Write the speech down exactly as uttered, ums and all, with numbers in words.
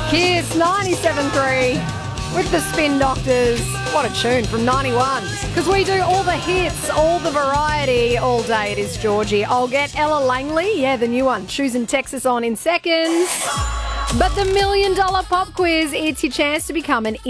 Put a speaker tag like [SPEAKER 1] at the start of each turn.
[SPEAKER 1] Kiss ninety-seven three with the Spin Doctors. What a tune from ninety-one. Because we do all the hits, all the variety, all day. It is Georgie. I'll get Ella Langley, yeah, the new one, choosing Texas on in seconds. But the Million Dollar Pop Quiz, it's your chance to become an